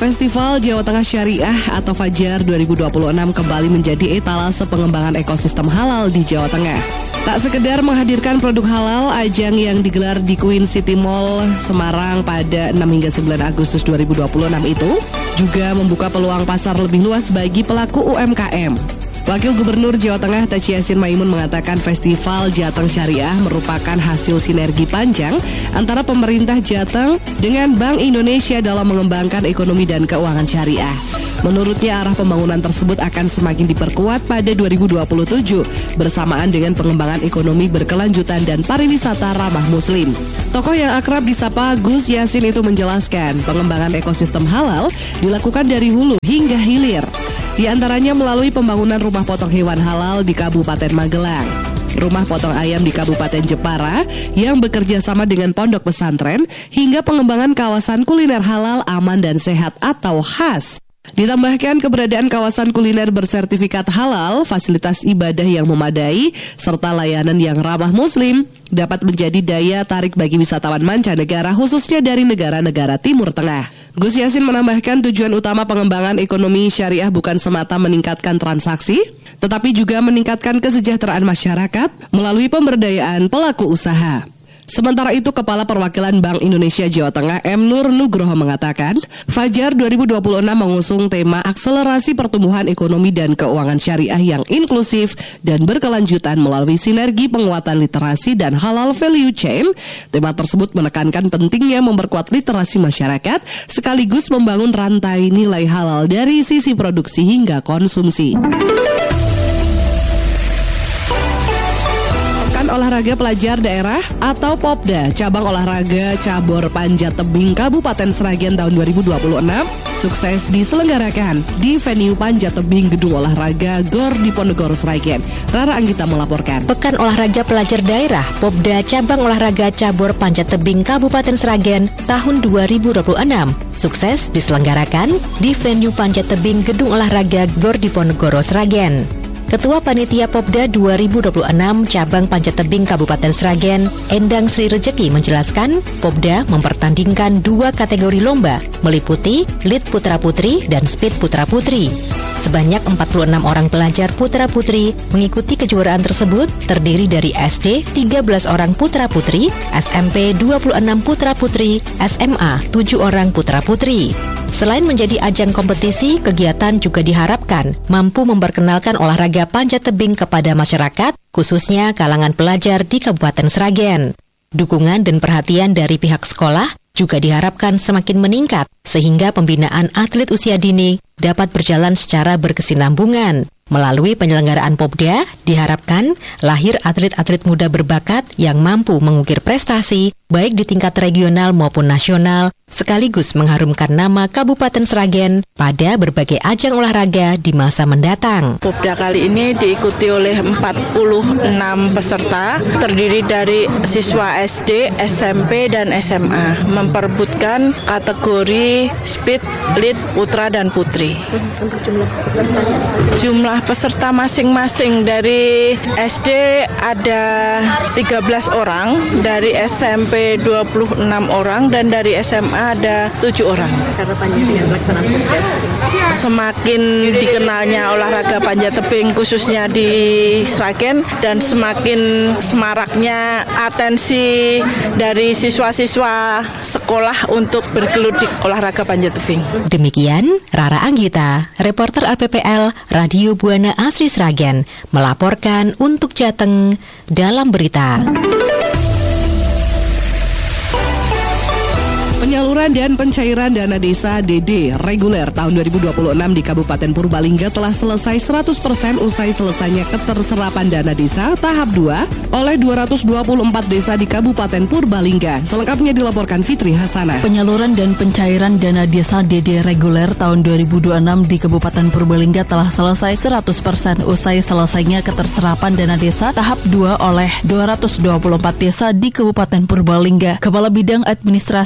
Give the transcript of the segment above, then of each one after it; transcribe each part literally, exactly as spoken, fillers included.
Festival Jawa Tengah Syariah atau Fajar dua ribu dua puluh enam kembali menjadi etalase pengembangan ekosistem halal di Jawa Tengah. Tak sekedar menghadirkan produk halal, ajang yang digelar di Queen City Mall Semarang pada enam hingga sembilan Agustus dua ribu dua puluh enam itu juga membuka peluang pasar lebih luas bagi pelaku U M K M. Wakil Gubernur Jawa Tengah Taci Yassin Maimun mengatakan Festival Jateng Syariah merupakan hasil sinergi panjang antara pemerintah Jateng dengan Bank Indonesia dalam mengembangkan ekonomi dan keuangan syariah. Menurutnya arah pembangunan tersebut akan semakin diperkuat pada dua ribu dua puluh tujuh bersamaan dengan pengembangan ekonomi berkelanjutan dan pariwisata ramah muslim. Tokoh yang akrab disapa Gus Yassin itu menjelaskan pengembangan ekosistem halal dilakukan dari hulu hingga hilir. Di antaranya melalui pembangunan rumah potong hewan halal di Kabupaten Magelang, rumah potong ayam di Kabupaten Jepara yang bekerja sama dengan pondok pesantren, hingga pengembangan kawasan kuliner halal aman dan sehat atau H A S. Ditambahkan keberadaan kawasan kuliner bersertifikat halal, fasilitas ibadah yang memadai, serta layanan yang ramah muslim dapat menjadi daya tarik bagi wisatawan mancanegara khususnya dari negara-negara Timur Tengah. Gus Yassin menambahkan tujuan utama pengembangan ekonomi syariah bukan semata meningkatkan transaksi, tetapi juga meningkatkan kesejahteraan masyarakat melalui pemberdayaan pelaku usaha. Sementara itu, Kepala Perwakilan Bank Indonesia Jawa Tengah M. Nur Nugroho mengatakan, Fajar dua ribu dua puluh enam mengusung tema akselerasi pertumbuhan ekonomi dan keuangan syariah yang inklusif dan berkelanjutan melalui sinergi penguatan literasi dan halal value chain. Tema tersebut menekankan pentingnya memperkuat literasi masyarakat sekaligus membangun rantai nilai halal dari sisi produksi hingga konsumsi. Olahraga Pelajar Daerah atau Popda Cabang Olahraga Cabur Panjat Tebing Kabupaten Sragen tahun dua ribu dua puluh enam sukses diselenggarakan di venue Panjat Tebing Gedung Olahraga Gor Diponegoro Sragen. Rara Anggita melaporkan. Pekan Olahraga Pelajar Daerah Popda Cabang Olahraga Cabur Panjat Tebing Kabupaten Sragen tahun dua ribu dua puluh enam sukses diselenggarakan di venue Panjat Tebing Gedung Olahraga Gor Diponegoro Sragen. Ketua Panitia Popda dua ribu dua puluh enam Cabang Panjat Tebing Kabupaten Sragen, Endang Sri Rejeki menjelaskan, Popda mempertandingkan dua kategori lomba, meliputi Lead Putra Putri dan Speed Putra Putri. Sebanyak empat puluh enam orang pelajar putra putri mengikuti kejuaraan tersebut, terdiri dari S D tiga belas orang putra putri, S M P dua puluh enam putra putri, S M A tujuh orang putra putri. Selain menjadi ajang kompetisi, kegiatan juga diharapkan mampu memperkenalkan olahraga panjat tebing kepada masyarakat, khususnya kalangan pelajar di Kabupaten Sragen. Dukungan dan perhatian dari pihak sekolah juga diharapkan semakin meningkat, sehingga pembinaan atlet usia dini dapat berjalan secara berkesinambungan. Melalui penyelenggaraan Popda, diharapkan lahir atlet-atlet muda berbakat yang mampu mengukir prestasi, baik di tingkat regional maupun nasional, sekaligus mengharumkan nama Kabupaten Sragen pada berbagai ajang olahraga di masa mendatang. Popda kali ini diikuti oleh empat puluh enam peserta, terdiri dari siswa S D, S M P, dan S M A, memperebutkan kategori Speed, Lead, Putra, dan Putri. Untuk jumlah pesertanya? Jumlah peserta masing-masing dari S D ada tiga belas orang, dari S M P dua puluh enam orang, dan dari S M A ada tujuh orang. Harapannya dengan pelaksanaan Popda? Semakin dikenalnya olahraga panjat tebing khususnya di Sragen, dan semakin semaraknya atensi dari siswa-siswa sekolah untuk bergelut di olahraga panjat tebing. Demikian Rara Anggita, reporter L P P L Radio Buana Asri Sragen, melaporkan untuk Jateng dalam berita. Penyaluran dan pencairan dana desa D D reguler tahun dua ribu dua puluh enam di Kabupaten Purbalingga telah selesai seratus persen usai selesainya keterserapan dana desa tahap dua oleh dua ratus dua puluh empat desa di Kabupaten Purbalingga. Selengkapnya dilaporkan Fitri Hasanah. Penyaluran dan pencairan dana desa D D reguler tahun dua ribu dua puluh enam di Kabupaten Purbalingga telah selesai seratus persen usai selesainya keterserapan dana desa tahap dua oleh dua ratus dua puluh empat desa di Kabupaten Purbalingga. Kepala Bidang Administrasi Pemerintah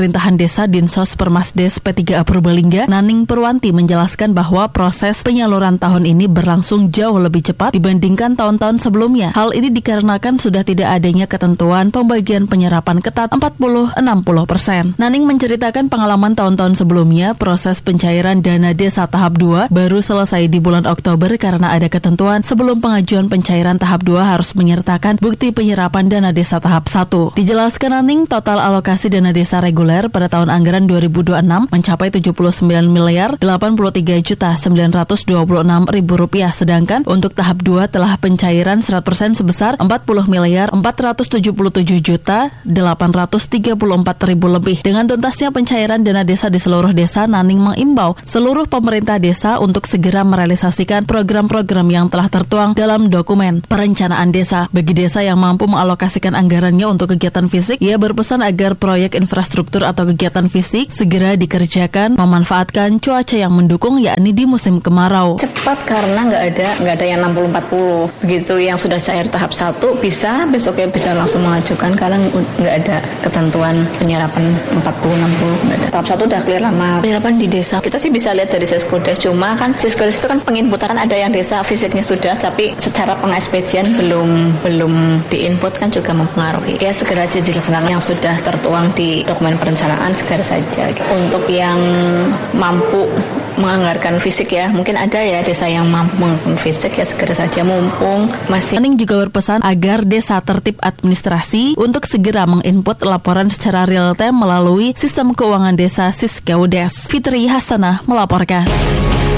Pemerintahan Desa Dinsos Permasdes P tiga A Purbalingga, Naning Purwanti menjelaskan bahwa proses penyaluran tahun ini berlangsung jauh lebih cepat dibandingkan tahun-tahun sebelumnya. Hal ini dikarenakan sudah tidak adanya ketentuan pembagian penyerapan ketat empat puluh sampai enam puluh persen. Naning menceritakan pengalaman tahun-tahun sebelumnya, proses pencairan dana desa tahap dua baru selesai di bulan Oktober karena ada ketentuan sebelum pengajuan pencairan tahap dua harus menyertakan bukti penyerapan dana desa tahap satu. Dijelaskan Naning, total alokasi dana desa reguler pada tahun anggaran dua ribu dua puluh enam mencapai tujuh puluh sembilan miliar delapan puluh tiga juta sembilan ratus dua puluh enam ribu rupiah, sedangkan untuk tahap dua telah pencairan seratus persen sebesar empat puluh miliar empat ratus tujuh puluh tujuh juta delapan ratus tiga puluh empat ribu lebih. Dengan tuntasnya pencairan dana desa di seluruh desa, Naning mengimbau seluruh pemerintah desa untuk segera merealisasikan program-program yang telah tertuang dalam dokumen perencanaan desa. Bagi desa yang mampu mengalokasikan anggarannya untuk kegiatan fisik, ia berpesan agar proyek infrastruktur atau kegiatan fisik segera dikerjakan memanfaatkan cuaca yang mendukung, yakni di musim kemarau. Cepat karena nggak ada nggak ada yang enam puluh empat puluh. Begitu yang sudah cair tahap satu bisa besoknya bisa langsung mengajukan karena nggak ada ketentuan penyerapan empat puluh enam puluh. Nggak ada. Tahap satu udah clear lama. Penyerapan di desa kita sih bisa lihat dari Seskodes, cuma kan Seskodes itu kan penginputan, kan ada yang desa fisiknya sudah tapi secara pengekspedian belum belum diinput, kan juga mempengaruhi. Ya segera aja dilaksanakan yang sudah tertuang di dokumen perencanaan, segera saja. Untuk yang mampu menganggarkan fisik ya, mungkin ada ya desa yang mampu menganggarkan fisik, ya segera saja mumpung masih. Naning juga berpesan agar desa tertib administrasi untuk segera menginput laporan secara real time melalui sistem keuangan desa Siskeudes. Fitri Hasanah melaporkan.